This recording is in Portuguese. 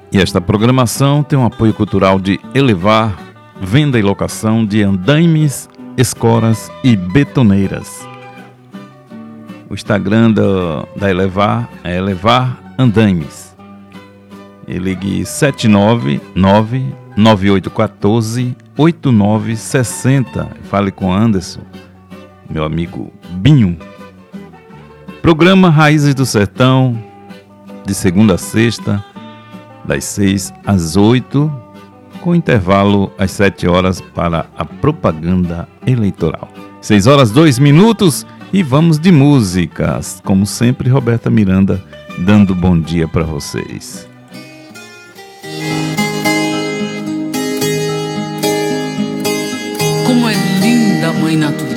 E esta programação tem um apoio cultural de Elevar, venda e locação de andaimes, escoras e betoneiras. O Instagram da Elevar é Elevar Andaimes. E ligue 799-9814-8960. Fale com Anderson, meu amigo Binho. Programa Raízes do Sertão, de segunda a sexta, das 6 às 8, com intervalo às 7 horas para a propaganda eleitoral. 6 horas 2 minutos e vamos de músicas. Como sempre, Roberta Miranda dando bom dia para vocês. Como é linda a Mãe Natureza.